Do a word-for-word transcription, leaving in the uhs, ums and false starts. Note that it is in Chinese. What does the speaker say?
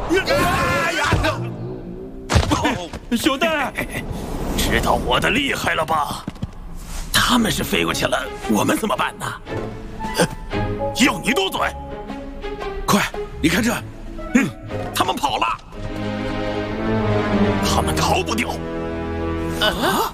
哎呀！ 熊大， 知道我的厉害了吧？他们是飞过去了，我们怎么办呢？要你多嘴！ 快，你看这， 嗯，他们跑了，他们逃不掉。啊！